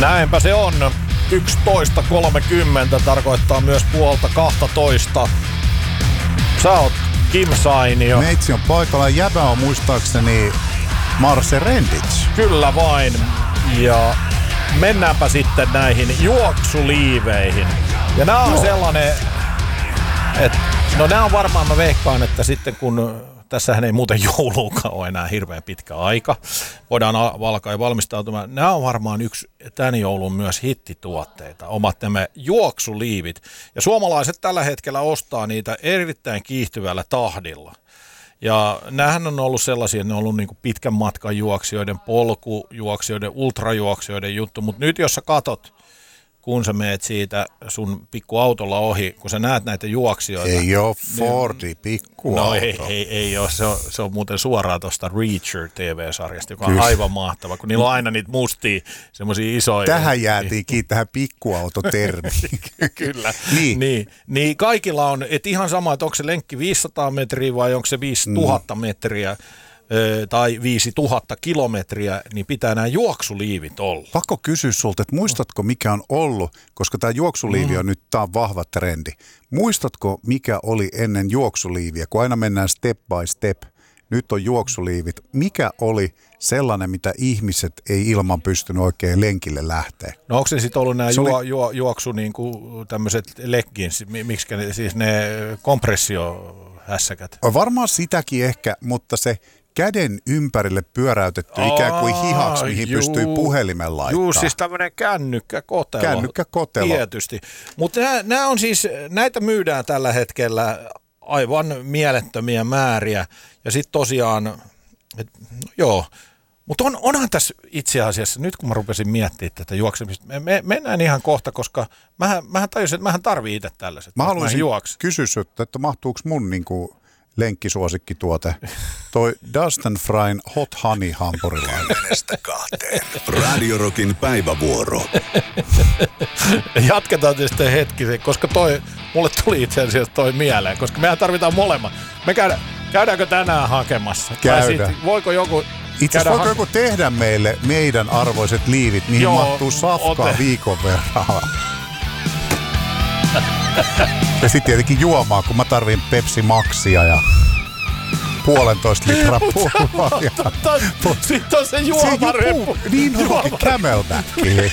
Näinpä se on. 11.30 tarkoittaa myös 11:30. Sä oot Kim Sainio. Meitsi on paikalla. Jäbä on muistaakseni Marse Rendits. Kyllä vain. Ja mennäänpä sitten näihin juoksuliiveihin. Ja nää on sellainen, että no nää on varmaan, mä veikkaan, että sitten kun tässähän ei muuten jouluukaan ole enää hirveän pitkä aika. Voidaan alkaa ja valmistautumaan. Nämä on varmaan yksi tämän joulun myös hittituotteita, omat nämä juoksuliivit. Ja suomalaiset tällä hetkellä ostaa niitä erittäin kiihtyvällä tahdilla. Ja näähän on ollut sellaisia, että ne on ollut niin kuin pitkän matkan juoksijoiden, polkujuoksijoiden, ultrajuoksijoiden juttu. Mutta nyt jos sä katot, kun sä meet siitä sun pikkuautolla ohi, kun sä näet näitä juoksijoita. Ei ole Fordi pikkuauto. No ei ole, se on muuten suoraan tuosta Reacher TV-sarjasta, joka on aivan mahtava, kun niillä on aina niitä mustia, semmoisia isoja. Tähän jäätiin tähän pikkuautotermiin. Kyllä, niin kaikilla on, että ihan sama, että onko se lenkki 500 metriä vai onko se 5000 metriä. Tai 5000 kilometriä, niin pitää nämä juoksuliivit olla. Pakko kysyä sulta, että muistatko mikä on ollut, koska tämä juoksuliivi on nyt, tämä on vahva trendi. Muistatko mikä oli ennen juoksuliiviä, kun aina mennään step by step, nyt on juoksuliivit. Mikä oli sellainen, mitä ihmiset ei ilman pystynyt oikein lenkille lähteä? No onko se sitten ollut nämä juoksu niin kuin tämmöiset leggings, miksi siis ne kompressiohässäkät? Varmaan sitäkin ehkä, mutta se käden ympärille pyöräytetty ikään kuin hihaksi, mihin pystyy puhelimen laittaa. Juu, siis tämmöinen kännykkäkotelo. Kännykkäkotelo. Tietysti. Mutta nämä on siis, näitä myydään tällä hetkellä aivan mielettömiä määriä. Ja sitten tosiaan, mutta onhan tässä itse asiassa, nyt kun mä rupesin miettimään tätä juoksemista, me mennään ihan kohta, koska mähän tajusin, että mähän tarvii itse tällaiset. Mä haluaisin kysyä, että mahtuuko mun niinku lenkkisuosikkituote, toi Dustin Fryn Hot Honey hampurilainen. 1-2. Radio Rockin päivävuoro. Jatketaan sitten hetkisen, koska mulle tuli itse asiassa toi mieleen, koska mehän tarvitaan molemmat. Me käydäänkö tänään hakemassa? Käydään. Voiko joku itse asiassa voiko joku tehdä meille meidän arvoiset liivit, mihin mahtuu safkaa viikon verran? Ja sitten tietenkin juomaa, kun mä tarvin Pepsi Maxia ja 1,5 litraa pulloa. Sitten on se juomareppu. Niin onkin Camelbackia.